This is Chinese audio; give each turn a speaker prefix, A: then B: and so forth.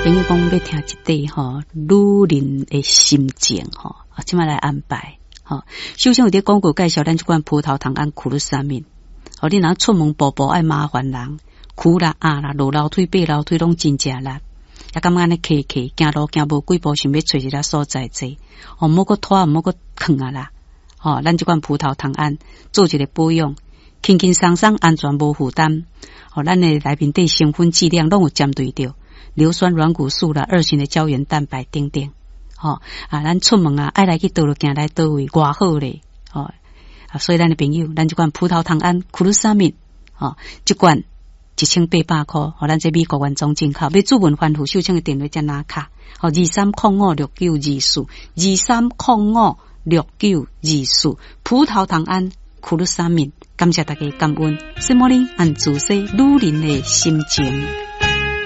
A: 朋友讲要听一段吼，女人的心情吼，即摆来安排吼。首先有伫广告介绍咱即款葡萄糖胺苦鲁沙敏，吼，你若出门步步爱麻烦人，苦啦啦，落楼梯爬楼梯拢真正力，也感觉安尼客客行路行无几步，想要找一个所在坐，吼，莫个拖，莫个囥啊啦，吼，咱即款葡萄糖胺做一个保养，轻轻松松，安全无负担，吼，咱的内面对成分剂量拢有针对着。硫酸软骨素啦，2型的胶原蛋白等等，咱出门啊，爱来去倒落行来倒位，偌好咧，所以咱的朋友，咱这款葡萄糖胺苦鲁沙敏，这罐1800块，咱这美国原装进口，要主文番户秀清的电话加拿卡，23056924，23056924，葡萄糖胺苦鲁沙敏，感谢大家感恩，什么呢？按自说女人的心情。